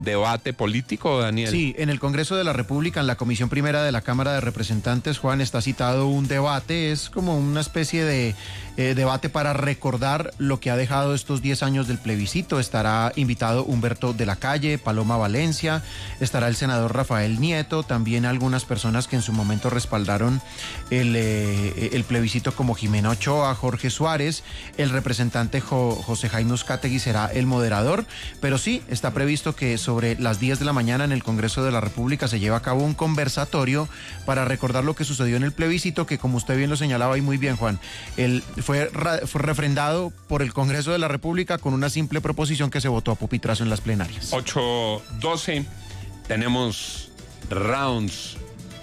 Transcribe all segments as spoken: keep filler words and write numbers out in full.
debate político, Daniel. Sí, en el Congreso de la República, en la Comisión Primera de la Cámara de Representantes, Juan, está citado un debate, es como una especie de eh, debate para recordar lo que ha dejado estos diez años del plebiscito. Estará invitado Humberto de la Calle, Paloma Valencia, estará el senador Rafael Nieto, también algunas personas que en su momento respaldaron el, eh, el plebiscito como Jimena Ochoa, Jorge Suárez, el representante Jo- José Jaime Uzcategui será el moderador, pero sí, está previsto que sobre las diez de la mañana en el Congreso de la República se lleva a cabo un conversatorio para recordar lo que sucedió en el plebiscito, que como usted bien lo señalaba y muy bien, Juan, el, fue, fue refrendado por el Congreso de la República con una simple proposición que se votó a pupitrazo en las plenarias. ocho doce, tenemos rounds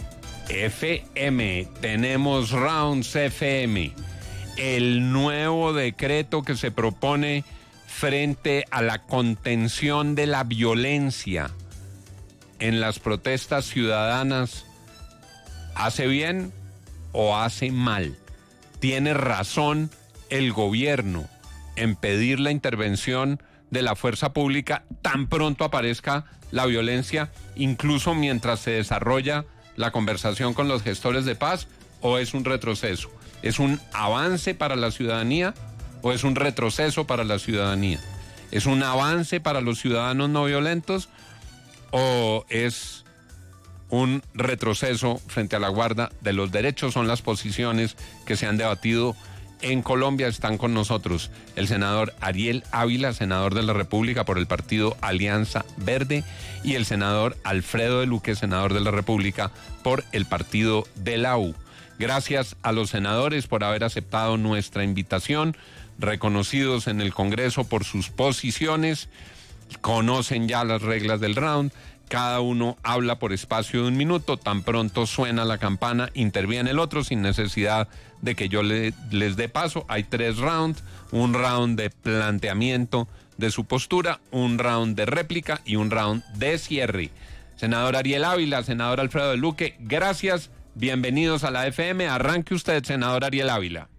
F M, tenemos rounds F M, el nuevo decreto que se propone frente a la contención de la violencia en las protestas ciudadanas, ¿hace bien o hace mal? ¿Tiene razón el gobierno en pedir la intervención de la fuerza pública tan pronto aparezca la violencia, incluso mientras se desarrolla la conversación con los gestores de paz, o es un retroceso? ¿Es un avance para la ciudadanía o es un retroceso para la ciudadanía? ¿Es un avance para los ciudadanos no violentos o es un retroceso frente a la guarda de los derechos? Son las posiciones que se han debatido en Colombia. Están con nosotros el senador Ariel Ávila, senador de la República por el partido Alianza Verde, y el senador Alfredo de Luque, senador de la República por el partido de la U. Gracias a los senadores por haber aceptado nuestra invitación, reconocidos en el Congreso por sus posiciones, conocen ya las reglas del round. Cada uno habla por espacio de un minuto, tan pronto suena la campana, interviene el otro sin necesidad de que yo le, les dé paso. Hay tres rounds, un round de planteamiento de su postura, un round de réplica y un round de cierre. Senador Ariel Ávila, senador Alfredo de Luque, gracias, bienvenidos a la F M. Arranque usted, senador Ariel Ávila.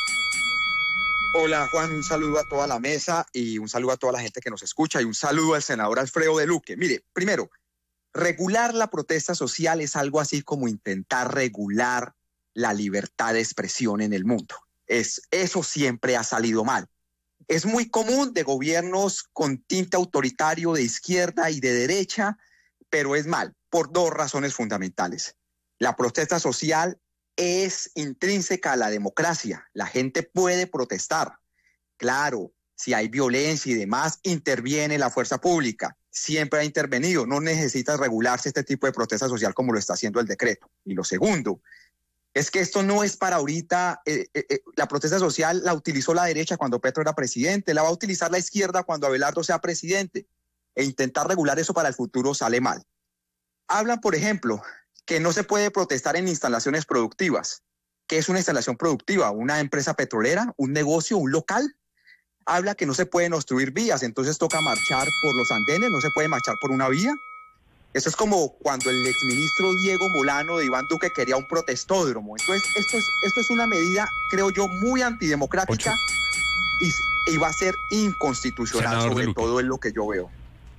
Hola Juan, un saludo a toda la mesa y un saludo a toda la gente que nos escucha y un saludo al senador Alfredo de Luque. Mire, primero, regular la protesta social es algo así como intentar regular la libertad de expresión en el mundo. Es, eso siempre ha salido mal. Es muy común de gobiernos con tinte autoritario de izquierda y de derecha, pero es mal por dos razones fundamentales. La protesta social es intrínseca a la democracia. La gente puede protestar. Claro, si hay violencia y demás, interviene la fuerza pública. Siempre ha intervenido. No necesita regularse este tipo de protesta social como lo está haciendo el decreto. Y lo segundo es que esto no es para ahorita. Eh, eh, eh, la protesta social la utilizó la derecha cuando Petro era presidente. La va a utilizar la izquierda cuando Abelardo sea presidente. E intentar regular eso para el futuro sale mal. Hablan, por ejemplo, que no se puede protestar en instalaciones productivas. ¿Qué es una instalación productiva? ¿Una empresa petrolera? ¿Un negocio? ¿Un local? Habla que no se pueden obstruir vías, entonces toca marchar por los andenes, no se puede marchar por una vía. Eso es como cuando el exministro Diego Molano de Iván Duque quería un protestódromo. Entonces, esto es, esto es una medida, creo yo, muy antidemocrática y, y va a ser inconstitucional, Senador sobre todo en lo que yo veo.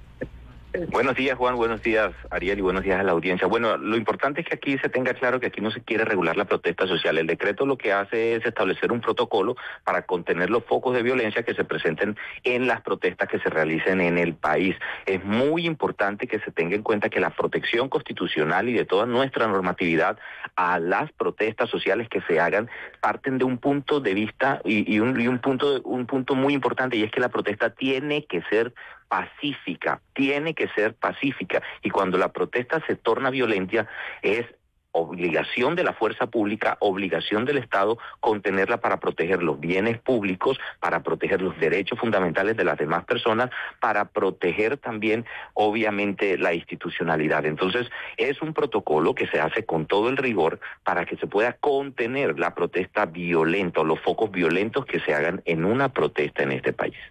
Buenos días, Juan, buenos días, Ariel, y buenos días a la audiencia. Bueno, lo importante es que aquí se tenga claro que aquí no se quiere regular la protesta social. El decreto lo que hace es establecer un protocolo para contener los focos de violencia que se presenten en las protestas que se realicen en el país. Es muy importante que se tenga en cuenta que la protección constitucional y de toda nuestra normatividad a las protestas sociales que se hagan parten de un punto de vista y, y, un, y un punto un punto muy importante, y es que la protesta tiene que ser pacífica, tiene que ser pacífica, y cuando la protesta se torna violenta es obligación de la fuerza pública, obligación del Estado contenerla para proteger los bienes públicos, para proteger los derechos fundamentales de las demás personas, para proteger también obviamente la institucionalidad. Entonces es un protocolo que se hace con todo el rigor para que se pueda contener la protesta violenta o los focos violentos que se hagan en una protesta en este país.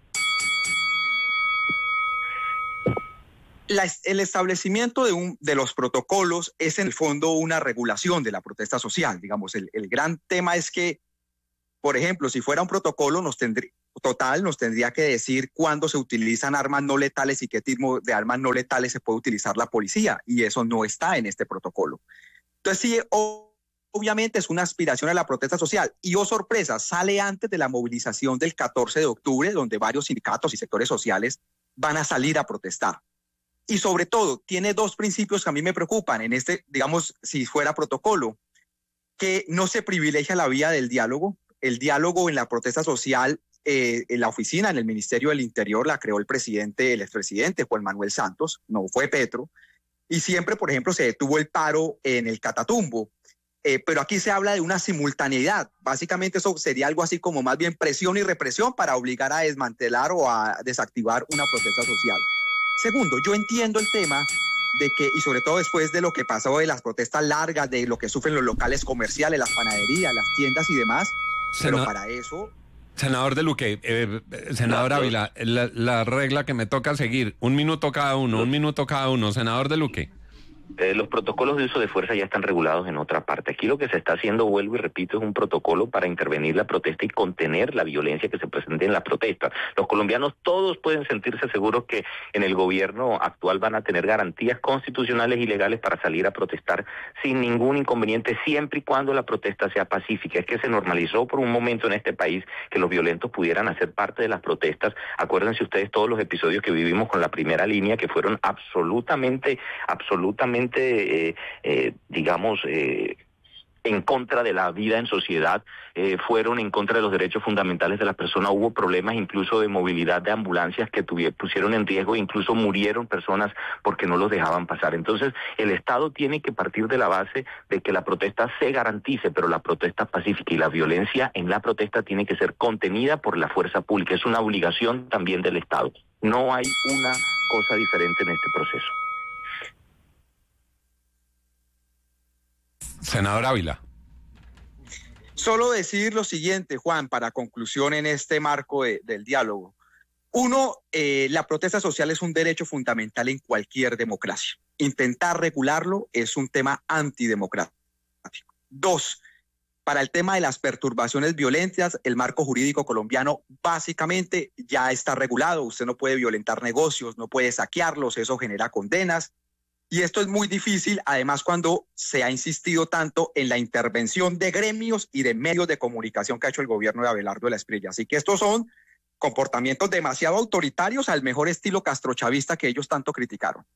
La, el establecimiento de, un, de los protocolos es en el fondo una regulación de la protesta social. Digamos, el, el gran tema es que, por ejemplo, si fuera un protocolo, nos tendría, total nos tendría que decir cuándo se utilizan armas no letales y qué tipo de armas no letales se puede utilizar la policía, y eso no está en este protocolo. Entonces sí, obviamente es una aspiración a la protesta social, y oh sorpresa, sale antes de la movilización del catorce de octubre, donde varios sindicatos y sectores sociales van a salir a protestar. Y sobre todo, tiene dos principios que a mí me preocupan en este, digamos, si fuera protocolo, que no se privilegia la vía del diálogo. El diálogo en la protesta social, eh, en la oficina, en el Ministerio del Interior, la creó el presidente, el expresidente Juan Manuel Santos, no fue Petro, y siempre, por ejemplo, se detuvo el paro en el Catatumbo. Eh, pero aquí se habla de una simultaneidad. Básicamente eso sería algo así como más bien presión y represión para obligar a desmantelar o a desactivar una protesta social. Segundo, yo entiendo el tema de que, y sobre todo después de lo que pasó de las protestas largas, de lo que sufren los locales comerciales, las panaderías, las tiendas y demás, Sena, pero para eso... Senador de Luque, eh, senador no, Ávila, la, la regla que me toca seguir, un minuto cada uno, un minuto cada uno, senador de Luque. Eh, los protocolos de uso de fuerza ya están regulados en otra parte. Aquí lo que se está haciendo, vuelvo y repito, es un protocolo para intervenir la protesta y contener la violencia que se presente en la protesta. Los colombianos todos pueden sentirse seguros que en el gobierno actual van a tener garantías constitucionales y legales para salir a protestar sin ningún inconveniente, siempre y cuando la protesta sea pacífica. Es que se normalizó por un momento en este país que los violentos pudieran hacer parte de las protestas. Acuérdense ustedes todos los episodios que vivimos con la primera línea, que fueron absolutamente, absolutamente Eh, eh, digamos, eh, en contra de la vida en sociedad, eh, fueron en contra de los derechos fundamentales de las personas. Hubo problemas incluso de movilidad de ambulancias que tuvieron, pusieron en riesgo, incluso murieron personas porque no los dejaban pasar. Entonces, el Estado tiene que partir de la base de que la protesta se garantice, pero la protesta pacífica, y la violencia en la protesta tiene que ser contenida por la fuerza pública. Es una obligación también del Estado. No hay una cosa diferente en este proceso. Senador Ávila. Solo decir lo siguiente, Juan, para conclusión en este marco de, del diálogo. Uno, eh, la protesta social es un derecho fundamental en cualquier democracia. Intentar regularlo es un tema antidemocrático. Dos, para el tema de las perturbaciones violentas, el marco jurídico colombiano básicamente ya está regulado. Usted no puede violentar negocios, no puede saquearlos, eso genera condenas. Y esto es muy difícil, además, cuando se ha insistido tanto en la intervención de gremios y de medios de comunicación que ha hecho el gobierno de Abelardo de la Espriella. Así que estos son comportamientos demasiado autoritarios al mejor estilo castrochavista que ellos tanto criticaron.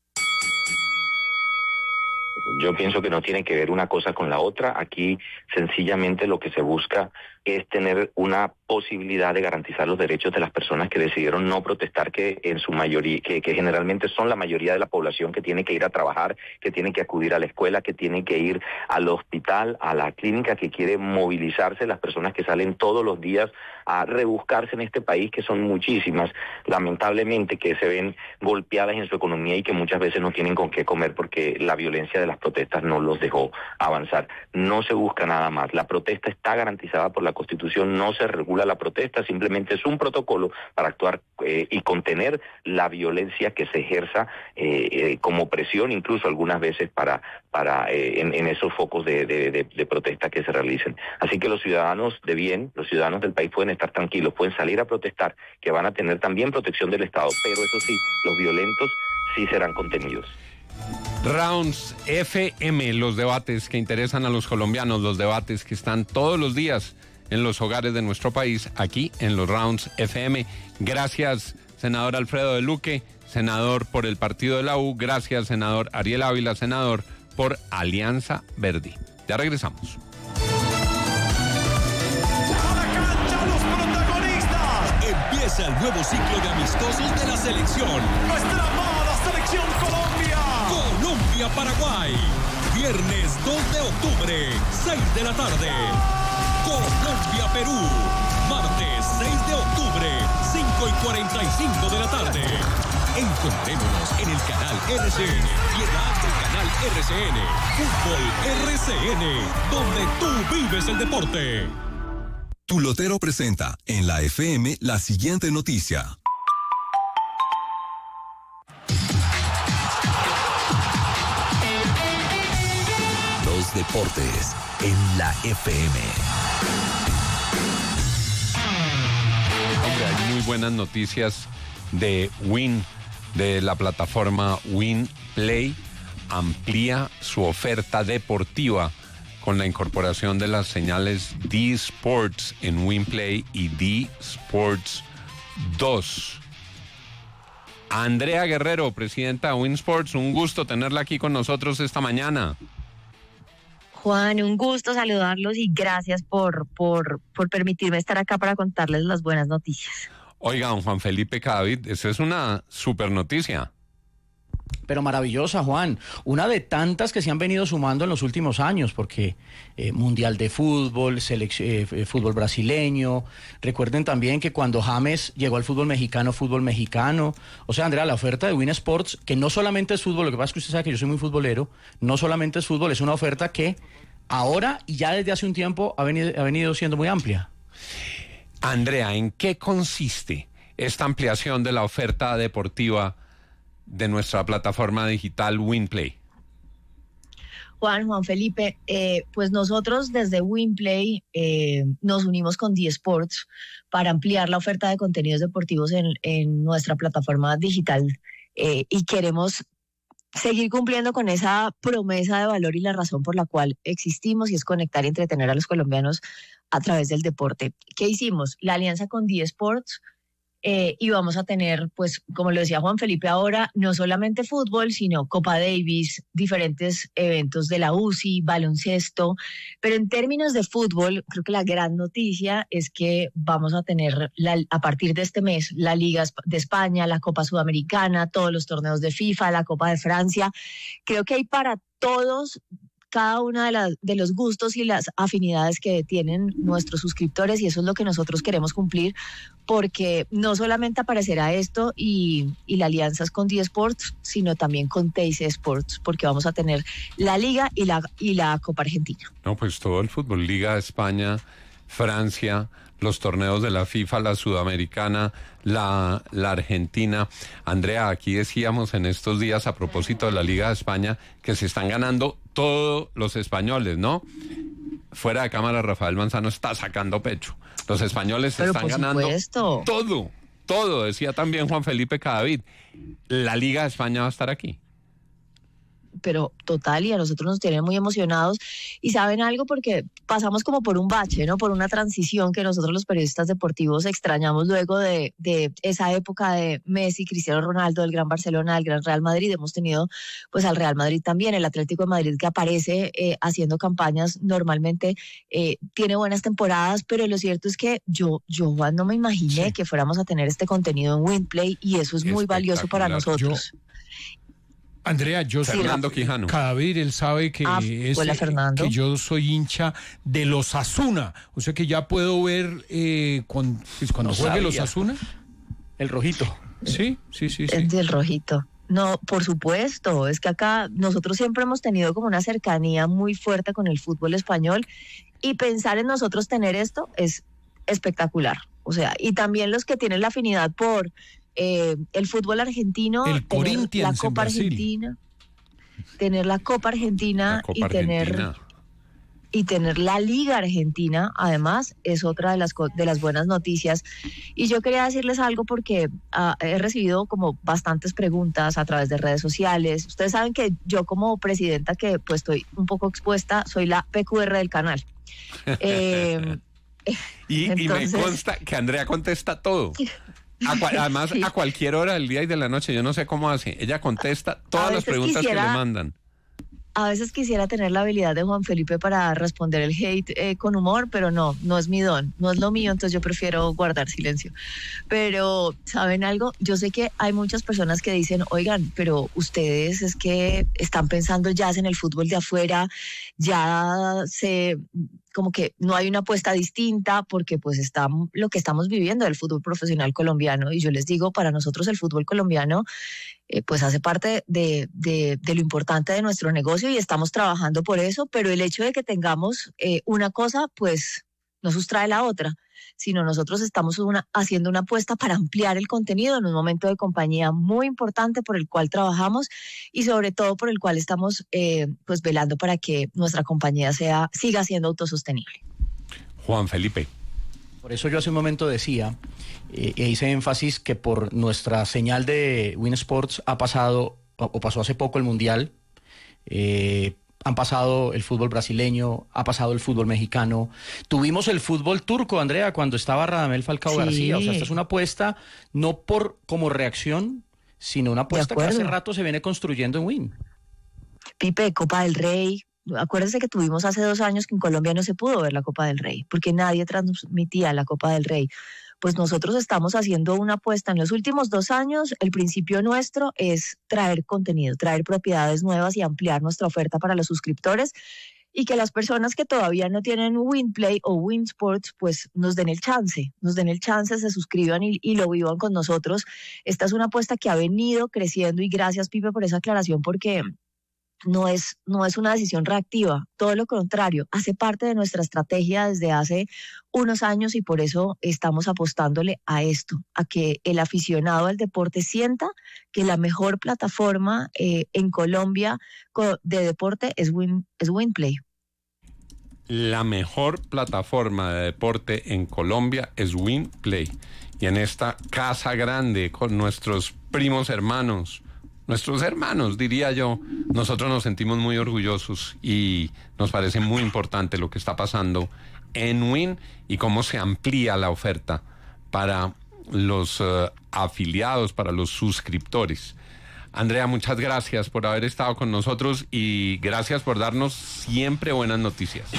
Yo pienso que no tiene que ver una cosa con la otra. Aquí sencillamente lo que se busca es tener una posibilidad de garantizar los derechos de las personas que decidieron no protestar, que en su mayoría, que, que generalmente son la mayoría de la población que tiene que ir a trabajar, que tiene que acudir a la escuela, que tiene que ir al hospital, a la clínica, que quiere movilizarse, las personas que salen todos los días a rebuscarse en este país, que son muchísimas, lamentablemente, que se ven golpeadas en su economía y que muchas veces no tienen con qué comer porque la violencia de las protestas no los dejó avanzar. No se busca nada más. La protesta está garantizada por la Constitución, no se regula la protesta, simplemente es un protocolo para actuar eh, y contener la violencia que se ejerza eh, eh, como presión, incluso algunas veces para, para eh, en, en esos focos de, de, de, de protesta que se realicen. Así que los ciudadanos de bien, los ciudadanos del país pueden estar tranquilos, pueden salir a protestar, que van a tener también protección del Estado, pero eso sí, los violentos sí serán contenidos. Rounds F M, los debates que interesan a los colombianos, los debates que están todos los días en los hogares de nuestro país, aquí en los Rounds F M. Gracias, senador Alfredo de Luque, senador por el partido de la U. Gracias, senador Ariel Ávila, senador por Alianza Verde. Ya regresamos. Empieza el nuevo ciclo de amistosos de la selección. Nuestra amada selección Colombia. Colombia-Paraguay. Viernes dos de octubre, seis de la tarde. Colombia-Perú. Martes seis de octubre, cinco y cuarenta y cinco de la tarde. Encontrémonos en el canal R C N y en la app del canal R C N. Fútbol R C N, donde tú vives el deporte. Tu Lotero presenta en la F M la siguiente noticia. Los deportes en la F M. que hay muy buenas noticias de Win, de la plataforma WinPlay. Amplía su oferta deportiva con la incorporación de las señales D Sports en WinPlay y D Sports dos. Andrea Guerrero, presidenta de WinSports, un gusto tenerla aquí con nosotros esta mañana. Juan, un gusto saludarlos y gracias por, por, por permitirme estar acá para contarles las buenas noticias. Oigan, Juan Felipe Cadavid, esa es una super noticia. Pero maravillosa, Juan. Una de tantas que se han venido sumando en los últimos años, porque eh, Mundial de Fútbol, selección, eh, fútbol brasileño. Recuerden también que cuando James llegó al fútbol mexicano, fútbol mexicano. O sea, Andrea, la oferta de Win Sports, que no solamente es fútbol, lo que pasa es que usted sabe que yo soy muy futbolero, no solamente es fútbol, es una oferta que ahora y ya desde hace un tiempo ha venido, ha venido siendo muy amplia. Andrea, ¿en qué consiste esta ampliación de la oferta deportiva de nuestra plataforma digital WinPlay? Juan, Juan Felipe, eh, pues nosotros desde WinPlay eh, nos unimos con D Sports para ampliar la oferta de contenidos deportivos en, en nuestra plataforma digital eh, y queremos seguir cumpliendo con esa promesa de valor y la razón por la cual existimos, y es conectar y entretener a los colombianos a través del deporte. ¿Qué hicimos? La alianza con D Sports. Eh, y vamos a tener, pues, como lo decía Juan Felipe ahora, no solamente fútbol, sino Copa Davis, diferentes eventos de la U C I, baloncesto. Pero en términos de fútbol, creo que la gran noticia es que vamos a tener, la, a partir de este mes, la Liga de España, la Copa Sudamericana, todos los torneos de FIFA, la Copa de Francia. Creo que hay para todos, cada una de, las, de los gustos y las afinidades que tienen nuestros suscriptores, y eso es lo que nosotros queremos cumplir, porque no solamente aparecerá esto y, y la alianza es con D Sports, sino también con Teis Sports, porque vamos a tener la Liga y la, y la Copa Argentina. No, pues todo el fútbol, Liga España, Francia, los torneos de la FIFA, la Sudamericana, la, la Argentina. Andrea, aquí decíamos en estos días a propósito de la Liga de España que se están ganando todos los españoles, ¿no? Fuera de cámara, Rafael Manzano está sacando pecho. Los españoles se están ganando supuesto. todo, todo, decía también Juan Felipe Cadavid. La Liga de España va a estar aquí. Pero total, y a nosotros nos tienen muy emocionados. Y saben algo, porque pasamos como por un bache, ¿no? Por una transición que nosotros los periodistas deportivos extrañamos luego de, de esa época de Messi, Cristiano Ronaldo, del Gran Barcelona, del Gran Real Madrid. Hemos tenido pues al Real Madrid también, el Atlético de Madrid, que aparece eh, haciendo campañas normalmente, eh, tiene buenas temporadas, pero lo cierto es que yo, yo Juan, no me imaginé sí. que fuéramos a tener este contenido en WinPlay, y eso es muy valioso para nosotros. Yo... Andrea, yo soy Fernando Quijano. Cadavid, él sabe que, ah, es, hola, Fernando. que yo soy hincha de los Osasuna. O sea que ya puedo ver eh, con, pues cuando no juegue los Osasuna. El rojito. Sí, sí, sí. sí. Es del rojito. No, por supuesto. Es que acá nosotros siempre hemos tenido como una cercanía muy fuerte con el fútbol español, y pensar en nosotros tener esto es espectacular. O sea, y también los que tienen la afinidad por Eh, el fútbol argentino, el tener la Copa Argentina, tener la Copa Argentina la Copa y tener Argentina. y tener la Liga Argentina, además, es otra de las de las buenas noticias. Y yo quería decirles algo porque uh, he recibido como bastantes preguntas a través de redes sociales. Ustedes saben que yo, como presidenta, que pues estoy un poco expuesta, soy la P Q R del canal. Eh, y, entonces... y me consta que Andrea contesta todo. A cual, además, sí. a cualquier hora del día y de la noche, yo no sé cómo hace. Ella contesta todas las preguntas quisiera, que le mandan. A veces quisiera tener la habilidad de Juan Felipe para responder el hate eh, con humor, pero no, no es mi don, no es lo mío, entonces yo prefiero guardar silencio. Pero, ¿saben algo? Yo sé que hay muchas personas que dicen, oigan, pero ustedes es que están pensando ya en el fútbol de afuera, ya se... como que no hay una apuesta distinta, porque pues está lo que estamos viviendo del fútbol profesional colombiano. Y yo les digo, para nosotros el fútbol colombiano eh, pues hace parte de, de, de lo importante de nuestro negocio, y estamos trabajando por eso, pero el hecho de que tengamos eh, una cosa pues no sustrae la otra, sino nosotros estamos una, haciendo una apuesta para ampliar el contenido en un momento de compañía muy importante por el cual trabajamos, y sobre todo por el cual estamos eh, pues velando para que nuestra compañía sea siga siendo autosostenible. Juan Felipe. Por eso yo hace un momento decía, eh, e hice énfasis que por nuestra señal de Win Sports ha pasado, o pasó hace poco el Mundial, eh, han pasado el fútbol brasileño, ha pasado el fútbol mexicano. Tuvimos el fútbol turco, Andrea, cuando estaba Radamel Falcao Sí. García. O sea, esta es una apuesta no por como reacción, sino una apuesta que hace rato se viene construyendo en Win. Pipe, Copa del Rey. Acuérdense que tuvimos hace dos años que en Colombia no se pudo ver la Copa del Rey, porque nadie transmitía la Copa del Rey. Pues nosotros estamos haciendo una apuesta en los últimos dos años. El principio nuestro es traer contenido, traer propiedades nuevas y ampliar nuestra oferta para los suscriptores, y que las personas que todavía no tienen WinPlay o WinSports, pues nos den el chance, nos den el chance, se suscriban y, y lo vivan con nosotros. Esta es una apuesta que ha venido creciendo, y gracias, Pipe, por esa aclaración, porque no es, no es una decisión reactiva, todo lo contrario, hace parte de nuestra estrategia desde hace unos años, y por eso estamos apostándole a esto, a que el aficionado al deporte sienta que la mejor plataforma eh, en Colombia de deporte es, Win, es WinPlay. La mejor plataforma de deporte en Colombia es WinPlay. Y en esta casa grande, con nuestros primos hermanos, nuestros hermanos, diría yo, nosotros nos sentimos muy orgullosos y nos parece muy importante lo que está pasando en Win y cómo se amplía la oferta para los uh, afiliados, para los suscriptores. Andrea, muchas gracias por haber estado con nosotros y gracias por darnos siempre buenas noticias.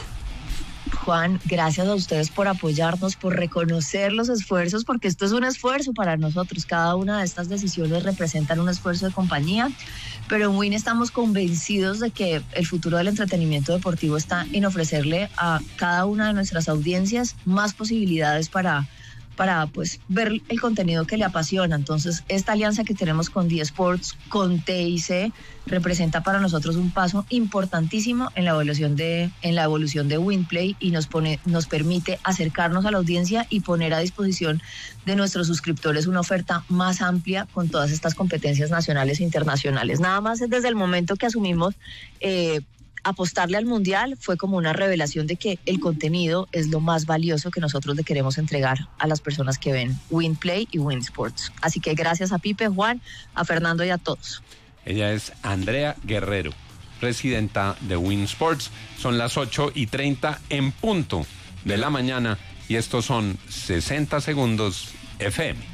Juan, gracias a ustedes por apoyarnos, por reconocer los esfuerzos, porque esto es un esfuerzo para nosotros. Cada una de estas decisiones representan un esfuerzo de compañía, pero en Win estamos convencidos de que el futuro del entretenimiento deportivo está en ofrecerle a cada una de nuestras audiencias más posibilidades para para pues ver el contenido que le apasiona. Entonces, esta alianza que tenemos con D Sports, con T I C, representa para nosotros un paso importantísimo en la evolución de en la evolución de WinPlay, y nos pone nos permite acercarnos a la audiencia y poner a disposición de nuestros suscriptores una oferta más amplia con todas estas competencias nacionales e internacionales. Nada más desde el momento que asumimos eh, apostarle al Mundial, fue como una revelación de que el contenido es lo más valioso que nosotros le queremos entregar a las personas que ven WinPlay y WinSports. Así que gracias a Pipe, Juan, a Fernando y a todos. Ella es Andrea Guerrero, presidenta de WinSports. Son las ocho y treinta en punto de la mañana y estos son sesenta segundos F M.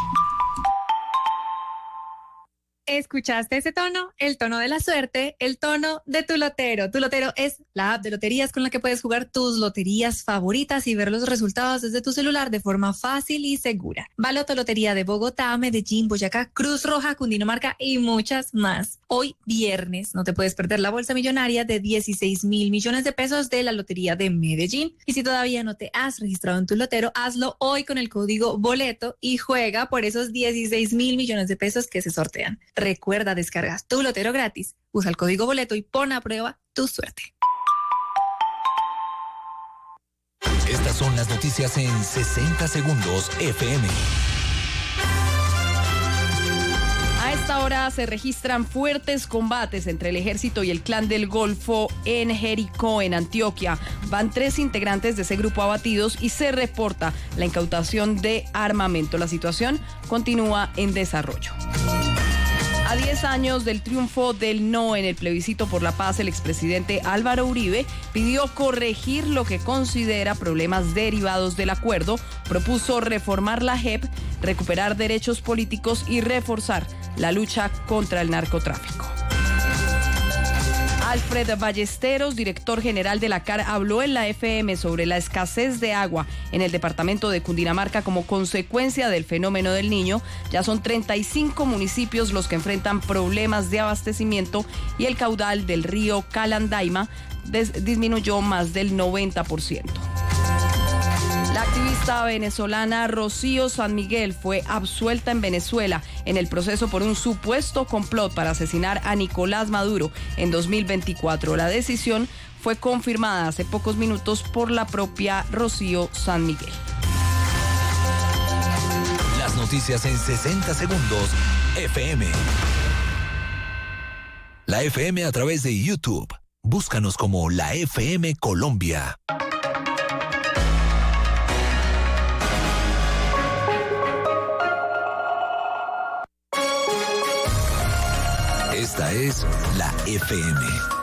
¿Escuchaste ese tono? El tono de la suerte, el tono de Tu Lotero. Tu Lotero es la app de loterías con la que puedes jugar tus loterías favoritas y ver los resultados desde tu celular de forma fácil y segura. Baloto Lotería de Bogotá, Medellín, Boyacá, Cruz Roja, Cundinamarca y muchas más. Hoy viernes no te puedes perder la bolsa millonaria de dieciséis mil millones de pesos de la Lotería de Medellín. Y si todavía no te has registrado en Tu Lotero, hazlo hoy con el código BOLETO y juega por esos dieciséis mil millones de pesos que se sortean. Recuerda, descargas Tu Lotero gratis, usa el código BOLETO y pon a prueba tu suerte. Estas son las noticias en sesenta segundos F M. A esta hora se registran fuertes combates entre el ejército y el clan del Golfo en Jericó, en Antioquia. Van tres integrantes de ese grupo abatidos y se reporta la incautación de armamento. La situación continúa en desarrollo. A diez años del triunfo del no en el plebiscito por la paz, el expresidente Álvaro Uribe pidió corregir lo que considera problemas derivados del acuerdo, propuso reformar la J E P, recuperar derechos políticos y reforzar la lucha contra el narcotráfico. Alfred Ballesteros, director general de la C A R, habló en la F M sobre la escasez de agua en el departamento de Cundinamarca como consecuencia del fenómeno del Niño. Ya son treinta y cinco municipios los que enfrentan problemas de abastecimiento y el caudal del río Calandaima des- disminuyó más del noventa por ciento. La activista venezolana Rocío San Miguel fue absuelta en Venezuela en el proceso por un supuesto complot para asesinar a Nicolás Maduro en dos mil veinticuatro. La decisión fue confirmada hace pocos minutos por la propia Rocío San Miguel. Las noticias en sesenta segundos F M. La F M a través de YouTube. Búscanos como la F M Colombia. Esta es la F M.